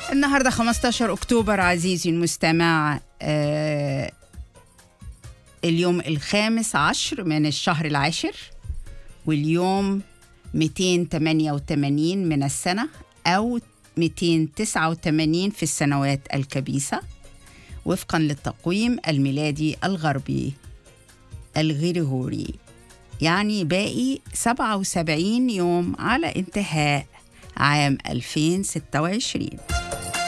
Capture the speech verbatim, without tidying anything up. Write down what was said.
النهاردة خمستاشر أكتوبر عزيزي المستمع، آه اليوم الخامس عشر من الشهر العاشر، واليوم مئتين وثمانية وثمانين من السنة أو مئتين وتسعة وثمانين في السنوات الكبيسة وفقا للتقويم الميلادي الغربي الغريغوري، يعني باقي سبعة وسبعين يوم على انتهاء عام ألفين وستة وعشرين.